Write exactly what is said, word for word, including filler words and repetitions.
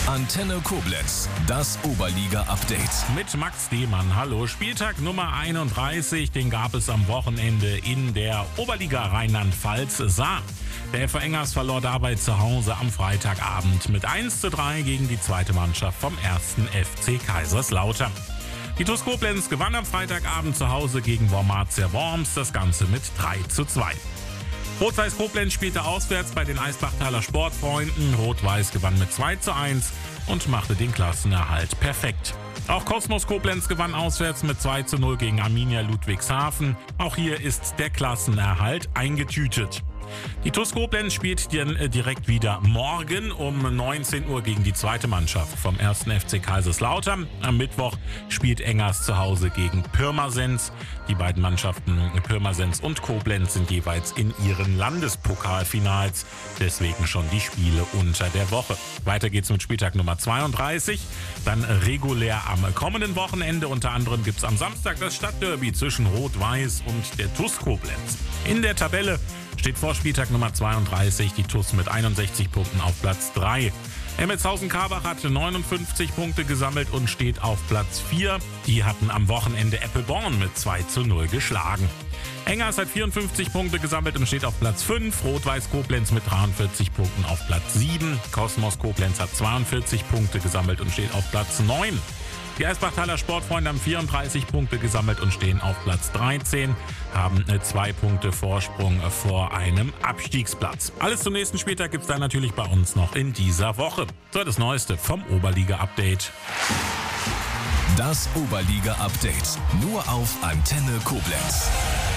Antenne Koblenz, das Oberliga-Update. Mit Max Demann. Hallo. Spieltag Nummer einunddreißig, den gab es am Wochenende in der Oberliga Rheinland-Pfalz Saar. Der F V Engers verlor dabei zu Hause am Freitagabend mit eins zu drei gegen die zweite Mannschaft vom ersten F C Kaiserslautern. Die TuS Koblenz gewann am Freitagabend zu Hause gegen Wormatia Worms, das Ganze mit drei zu zwei. Rot-Weiß Koblenz spielte auswärts bei den Eisbachtaler Sportfreunden. Rot-Weiß gewann mit zwei zu eins und machte den Klassenerhalt perfekt. Auch Kosmos Koblenz gewann auswärts mit zwei zu null gegen Arminia Ludwigshafen. Auch hier ist der Klassenerhalt eingetütet. Die TuS Koblenz spielt direkt wieder morgen um neunzehn Uhr gegen die zweite Mannschaft vom ersten F C Kaiserslautern. Am Mittwoch spielt Engers zu Hause gegen Pirmasens. Die beiden Mannschaften Pirmasens und Koblenz sind jeweils in ihren Landespokalfinals. Deswegen schon die Spiele unter der Woche. Weiter geht's mit Spieltag Nummer zweiunddreißig. Dann regulär am kommenden Wochenende. Unter anderem gibt's am Samstag das Stadtderby zwischen Rot-Weiß und der TuS Koblenz. In der Tabelle steht vor Spieltag Nummer zweiunddreißig die TuS mit einundsechzig Punkten auf Platz drei. Emmelshausen-Karbach hat neunundfünfzig Punkte gesammelt und steht auf Platz vier. Die hatten am Wochenende Eppelborn mit zwei zu null geschlagen. Engers hat vierundfünfzig Punkte gesammelt und steht auf Platz fünf. Rot-Weiß Koblenz mit dreiundvierzig Punkten auf Platz sieben. Kosmos Koblenz hat zweiundvierzig Punkte gesammelt und steht auf Platz neun. Die Eisbachtaler Sportfreunde haben vierunddreißig Punkte gesammelt und stehen auf Platz dreizehn, haben zwei Punkte Vorsprung vor einem Abstiegsplatz. Alles zum nächsten Spieltag gibt es dann natürlich bei uns noch in dieser Woche. So, das Neueste vom Oberliga-Update. Das Oberliga-Update nur auf Antenne Koblenz.